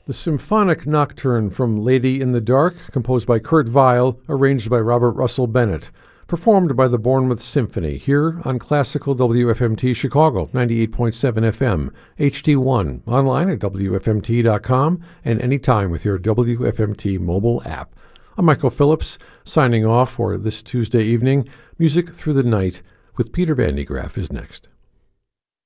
The Symphonic Nocturne from Lady in the Dark, composed by Kurt Weill, arranged by Robert Russell Bennett, performed by the Bournemouth Symphony, here on Classical WFMT Chicago, 98.7 FM, HD1, online at WFMT.com, and anytime with your WFMT mobile app. I'm Michael Phillips, signing off for this Tuesday evening. Music Through the Night with Peter Van de Graaff is next.